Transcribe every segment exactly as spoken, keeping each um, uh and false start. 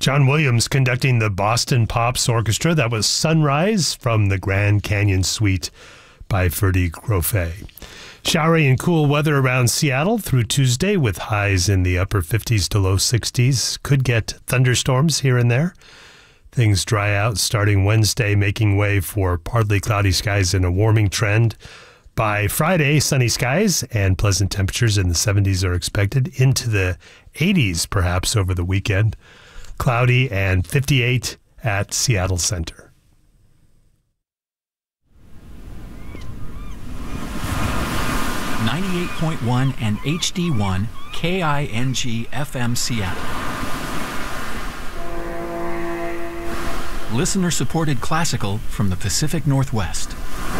John Williams conducting the Boston Pops Orchestra. That was Sunrise from the Grand Canyon Suite by Ferdy Grofé. Showery and cool weather around Seattle through Tuesday with highs in the upper fifties to low sixties. Could get thunderstorms here and there. Things dry out starting Wednesday, making way for partly cloudy skies and a warming trend. By Friday, sunny skies and pleasant temperatures in the seventies are expected, into the eighties perhaps over the weekend. Cloudy and fifty-eight at Seattle Center. ninety-eight point one and H D one K I N G F M Seattle. Listener-supported classical from the Pacific Northwest.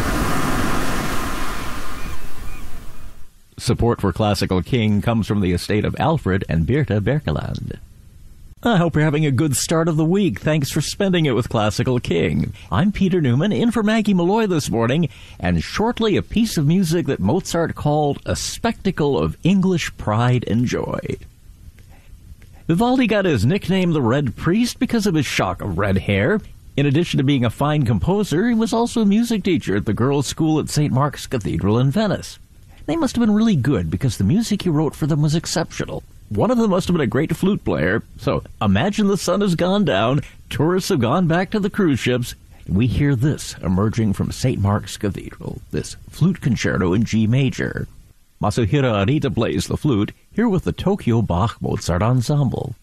Support for Classical King comes from the estate of Alfred and Birta Berkeland. I hope you're having a good start of the week. Thanks for spending it with Classical King. I'm Peter Newman, in for Maggie Malloy this morning, and shortly a piece of music that Mozart called a spectacle of English pride and joy. Vivaldi got his nickname the Red Priest because of his shock of red hair. In addition to being a fine composer, he was also a music teacher at the girls' school at Saint Mark's Cathedral in Venice. They must have been really good because the music he wrote for them was exceptional. One of them must have been a great flute player. So imagine the sun has gone down, tourists have gone back to the cruise ships, and we hear this emerging from Saint Mark's Cathedral, this flute concerto in G major. Masahiro Arita plays the flute, here with the Tokyo Bach Mozart Ensemble.